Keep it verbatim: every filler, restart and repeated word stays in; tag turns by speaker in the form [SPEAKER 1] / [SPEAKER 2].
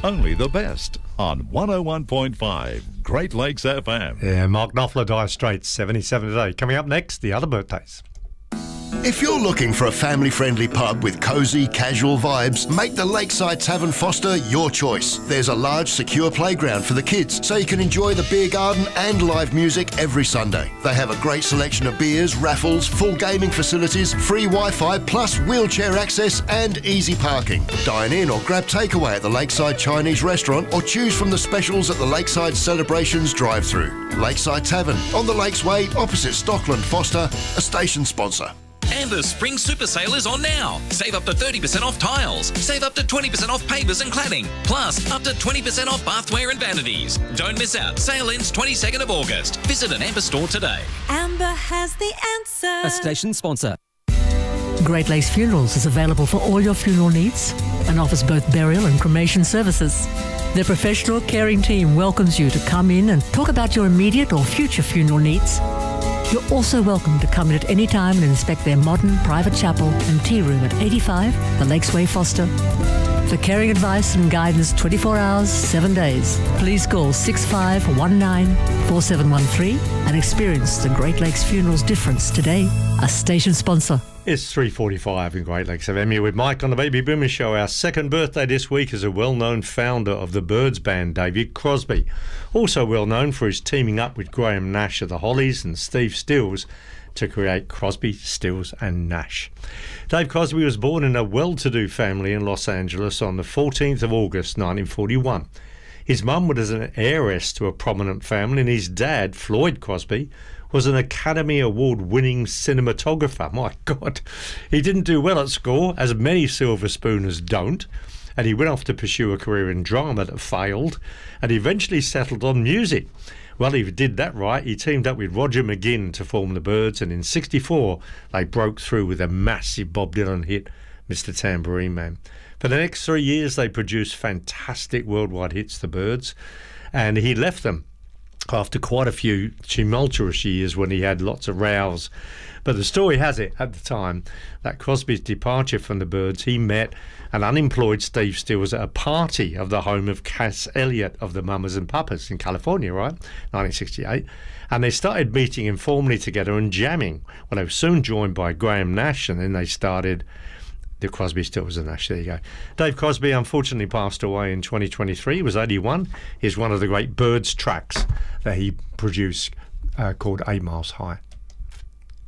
[SPEAKER 1] Only the best on one oh one point five Great Lakes F M.
[SPEAKER 2] Yeah, Mark Knopfler, Dire Straits, seventy-seven today. Coming up next, the other birthdays.
[SPEAKER 3] If you're looking for a family-friendly pub with cosy, casual vibes, make the Lakeside Tavern Foster your choice. There's a large, secure playground for the kids, so you can enjoy the beer garden and live music every Sunday. They have a great selection of beers, raffles, full gaming facilities, free Wi-Fi, plus wheelchair access and easy parking. Dine in or grab takeaway at the Lakeside Chinese restaurant or choose from the specials at the Lakeside Celebrations drive-thru. Lakeside Tavern, on the Lakes Way, opposite Stockland Foster, a station sponsor.
[SPEAKER 4] And the Spring Super Sale is on now. Save up to thirty percent off tiles. Save up to twenty percent off pavers and cladding. Plus, up to twenty percent off bathware and vanities. Don't miss out. Sale ends twenty-second of August. Visit an Amber store today.
[SPEAKER 5] Amber has the answer.
[SPEAKER 6] A station sponsor.
[SPEAKER 7] Great Lakes Funerals is available for all your funeral needs and offers both burial and cremation services. Their professional caring team welcomes you to come in and talk about your immediate or future funeral needs. You're also welcome to come in at any time and inspect their modern private chapel and tea room at eighty-five The Lakes Way, Foster. For caring advice and guidance twenty-four hours, seven days, please call six five one nine four seven one three and experience the Great Lakes Funerals difference today. A station sponsor.
[SPEAKER 2] It's three forty-five in Great Lakes F M here with Mike on the Baby Boomer Show. Our second birthday this week is a well-known founder of the Byrds band, David Crosby. Also well known for his teaming up with Graham Nash of the Hollies and Steve Stills to create Crosby, Stills and Nash. Dave Crosby was born in a well-to-do family in Los Angeles on the fourteenth of August nineteen forty-one. His mum was an heiress to a prominent family, and his dad, Floyd Crosby, was an Academy Award-winning cinematographer. My God, he didn't do well at school, as many silver spooners don't, and he went off to pursue a career in drama that failed, and eventually settled on music. Well, he did that right. He teamed up with Roger McGuinn to form the Byrds, and in sixty-four, they broke through with a massive Bob Dylan hit, Mister Tambourine Man. For the next three years, they produced fantastic worldwide hits, the Byrds, and he left them after quite a few tumultuous years when he had lots of rows. But the story has it, at the time, that Crosby's departure from the Byrds, he met an unemployed Steve Stills at a party of the home of Cass Elliot of the Mamas and Papas in California, right, nineteen sixty-eight. And they started meeting informally together and jamming. Well, they were soon joined by Graham Nash, and then they started the Crosby, Stills and Nash. There you go. Dave Crosby unfortunately passed away in twenty twenty-three. He was eighty-one. Here's one of the great Byrds tracks that he produced uh, called Eight Miles High.